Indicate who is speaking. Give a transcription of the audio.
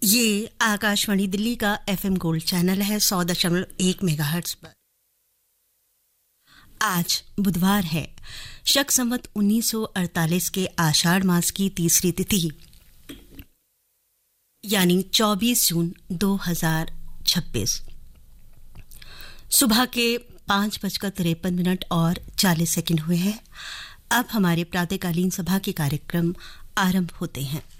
Speaker 1: ये आकाशवाणी दिल्ली का FM gold channel है 100.1 मेगाहर्ट्ज पर। आज बुधवार है, शक संवत 1948 के आषाढ़ मास की तीसरी तिथि यानी 24 जून 2026। सुबह के 5:53 और 40 सेकंड हुए हैं। अब हमारे प्रातःकालीन सभा के कार्यक्रम आरंभ होते हैं।